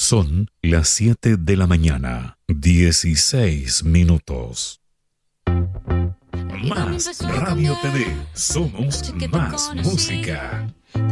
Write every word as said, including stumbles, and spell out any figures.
Son las siete de la mañana, dieciséis minutos. Más Radio T V, somos más música.